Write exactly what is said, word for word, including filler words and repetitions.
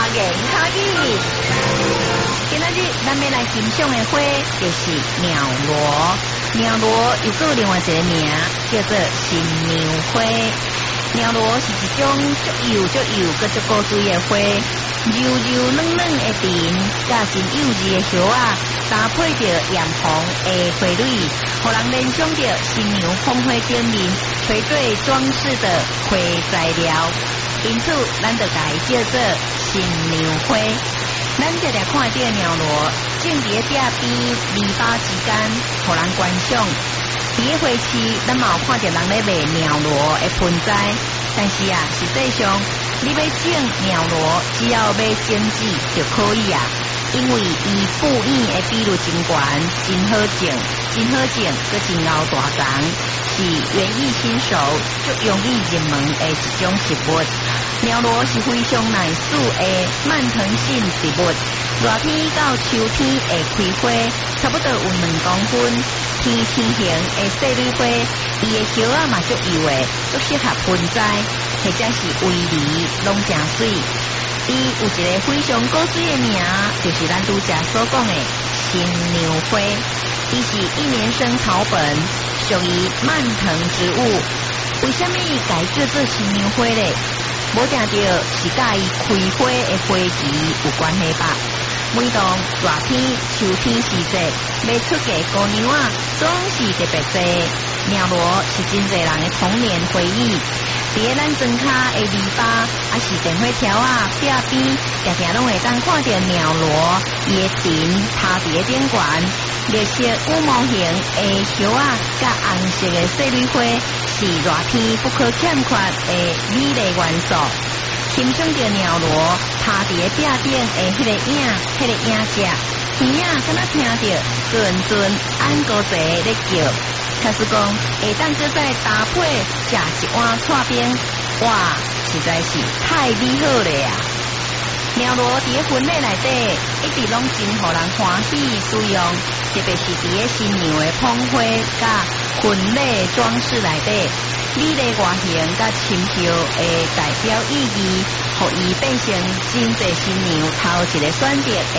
言可以。今仔日咱要来欣赏的花就是鸟螺，鸟螺有个另外一个名叫做新娘花。鸟螺是一种足油足油、佮足古锥的花，柔柔软软的顶，加真幼稚的叶啊，搭配着艳红的花蕊，互人联想着新娘捧花顶面垂坠装饰的花材料，因此咱就改叫做新娘花。咱这来看这个鸟螺，正伫咧壁边篱笆之间，互人观赏。伫咧花市，咱嘛有看到人咧卖鸟螺的盆栽，但是啊，实际上你要种鸟螺，只要买种子就可以啊。因为伊布院的比率真悬，真好种，真好种，佮真熬大长，是园艺新手足容易入门的一种植物。鸟螺是非常耐暑的蔓藤性植物，热天到秋天会开花，差不多有两公分，天青型的细蕊花，伊的叶啊嘛足油的，足适合盆栽，或者是围篱，拢真水。伊有一个非常古水的名，就是咱拄则所讲的新娘花。伊是一年生草本，属于蔓藤植物。为什么该叫做新娘花呢？无定着是甲伊开花的花期有关系吧？每当热天、秋天时节，要出嫁姑娘啊，总是特别多。鸟螺是真侪人的童年回忆。伫咧咱庄骹的篱笆，啊是电火条啊，壁边常常拢会当看到鸟螺，伊的顶趴伫咧顶悬，绿色羽毛形的叶啊，甲红色的细蕊花，是热天不可欠缺的美丽元素。欣赏着鸟螺趴伫咧壁顶的迄个影，迄个影只，耳啊敢若听着阵阵安哥仔咧叫。假使讲会当搁再搭配食一碗串冰，哇，实在是太美好了呀！鸟螺伫咧婚礼内底，一直拢真互人欢喜使用，特别是伫咧新娘的捧花甲婚礼装饰内底，美丽外形甲深刻的代表意义，互伊变成真侪新娘头一个选择。